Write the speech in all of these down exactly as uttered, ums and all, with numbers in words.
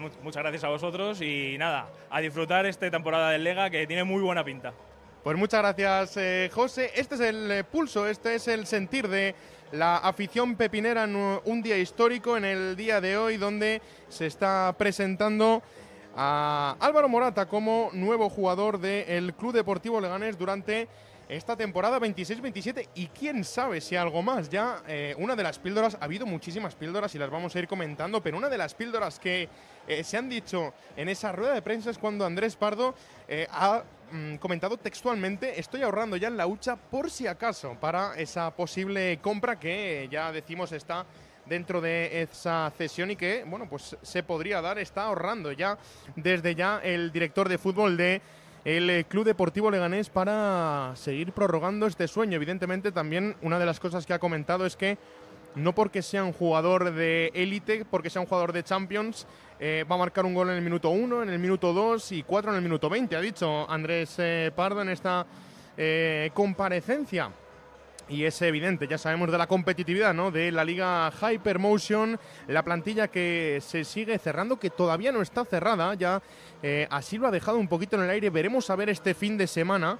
muchas gracias a vosotros y nada, a disfrutar esta temporada del Lega que tiene muy buena pinta. Pues muchas gracias, eh, José. Este es el eh, pulso, este es el sentir de la afición pepinera en un día histórico, en el día de hoy, donde se está presentando a Álvaro Morata como nuevo jugador del Club Deportivo Leganés durante esta temporada veintiséis veintisiete y quién sabe si algo más. Ya eh, una de las píldoras, ha habido muchísimas píldoras y las vamos a ir comentando, pero una de las píldoras que eh, se han dicho en esa rueda de prensa es cuando Andrés Pardo eh, ha mm, comentado textualmente: estoy ahorrando ya en la hucha por si acaso para esa posible compra que eh, ya decimos está dentro de esa cesión y que, bueno, pues se podría dar. Está ahorrando ya desde ya el director de fútbol de el Club Deportivo Leganés para seguir prorrogando este sueño. Evidentemente también una de las cosas que ha comentado es que no porque sea un jugador de élite, porque sea un jugador de Champions, eh, va a marcar un gol en el minuto uno, en el minuto dos y cuatro en el minuto veinte, ha dicho Andrés eh, Pardo en esta eh, comparecencia. Y es evidente, ya sabemos de la competitividad, ¿no?, de la Liga Hypermotion, la plantilla que se sigue cerrando, que todavía no está cerrada, ya eh, así lo ha dejado un poquito en el aire. Veremos a ver este fin de semana.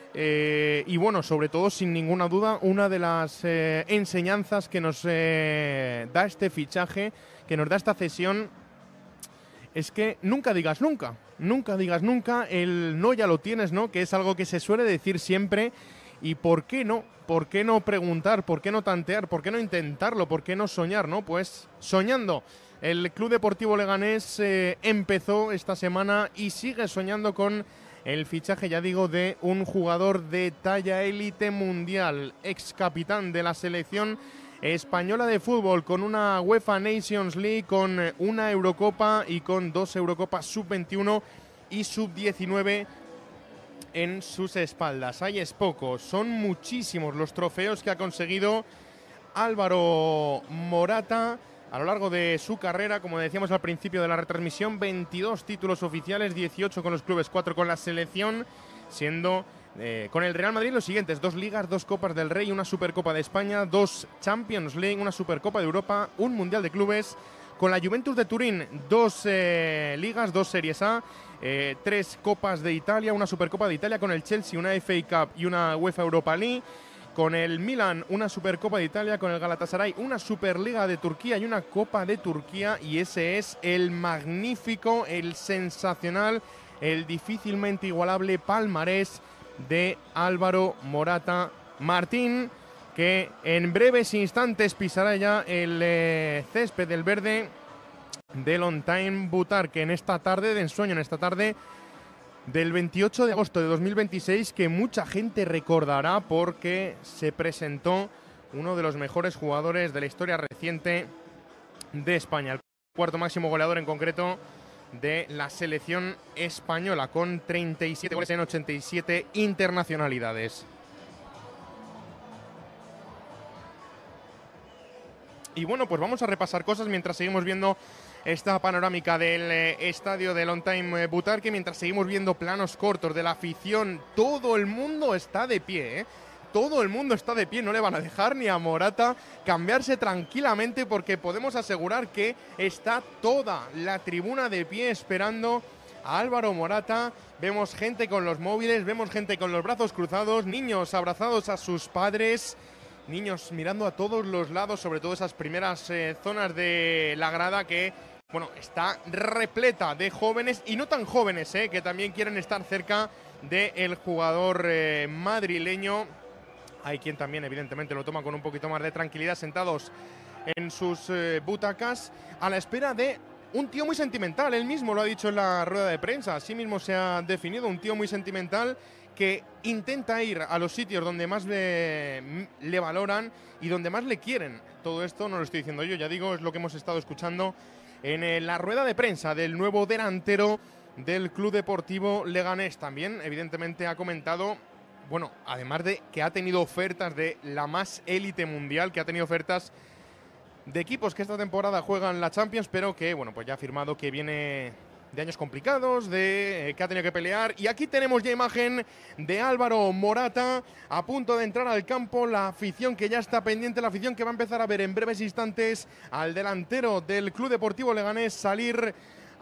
Eh, y bueno, sobre todo, sin ninguna duda, una de las eh, enseñanzas que nos eh, da este fichaje, que nos da esta cesión, es que nunca digas nunca, nunca digas nunca, el no ya lo tienes, ¿no?, que es algo que se suele decir siempre. ¿Y por qué no? ¿Por qué no preguntar? ¿Por qué no tantear? ¿Por qué no intentarlo? ¿Por qué no soñar? ¿No? Pues soñando. El Club Deportivo Leganés eh, empezó esta semana y sigue soñando con el fichaje, ya digo, de un jugador de talla élite mundial, ex capitán de la selección española de fútbol, con una UEFA Nations League, con una Eurocopa y con dos Eurocopas sub veintiuno y sub diecinueve en sus espaldas. Ahí es poco, son muchísimos los trofeos que ha conseguido Álvaro Morata a lo largo de su carrera. Como decíamos al principio de la retransmisión, veintidós títulos oficiales, dieciocho con los clubes, cuatro con la selección, siendo eh, con el Real Madrid los siguientes: dos ligas, dos copas del Rey, una Supercopa de España, dos Champions League, una Supercopa de Europa, un Mundial de Clubes. Con la Juventus de Turín, dos eh, ligas, dos Series A, eh, tres Copas de Italia, una Supercopa de Italia. Con el Chelsea, una F A Cup y una UEFA Europa League. Con el Milan, una Supercopa de Italia. Con el Galatasaray, una Superliga de Turquía y una Copa de Turquía. Y ese es el magnífico, el sensacional, el difícilmente igualable palmarés de Álvaro Morata Martín, que en breves instantes pisará ya el eh, césped del verde del Longtime Butarque en esta tarde de ensueño, en esta tarde del veintiocho de agosto de dos mil veintiséis, que mucha gente recordará porque se presentó uno de los mejores jugadores de la historia reciente de España, el cuarto máximo goleador en concreto de la selección española, con treinta y siete goles en ochenta y siete internacionalidades. Y bueno, pues vamos a repasar cosas mientras seguimos viendo esta panorámica del eh, estadio de Longtime Butarque, mientras seguimos viendo planos cortos de la afición. Todo el mundo está de pie, ¿eh? Todo el mundo está de pie, no le van a dejar ni a Morata cambiarse tranquilamente, porque podemos asegurar que está toda la tribuna de pie esperando a Álvaro Morata. Vemos gente con los móviles, vemos gente con los brazos cruzados, niños abrazados a sus padres, niños mirando a todos los lados, sobre todo esas primeras eh, zonas de la grada que, bueno, está repleta de jóvenes y no tan jóvenes, eh, que también quieren estar cerca del jugador eh, madrileño. Hay quien también, evidentemente, lo toma con un poquito más de tranquilidad, sentados en sus eh, butacas, a la espera de un tío muy sentimental. Él mismo lo ha dicho en la rueda de prensa, así mismo se ha definido, un tío muy sentimental que intenta ir a los sitios donde más le, le valoran y donde más le quieren. Todo esto no lo estoy diciendo yo, ya digo, es lo que hemos estado escuchando en la rueda de prensa del nuevo delantero del Club Deportivo Leganés. También, evidentemente, ha comentado, bueno, además de que ha tenido ofertas de la más élite mundial, que ha tenido ofertas de equipos que esta temporada juegan la Champions, pero que, bueno, pues ya ha afirmado que viene de años complicados, de eh, que ha tenido que pelear. Y aquí tenemos ya imagen de Álvaro Morata a punto de entrar al campo, la afición que ya está pendiente, la afición que va a empezar a ver en breves instantes al delantero del Club Deportivo Leganés salir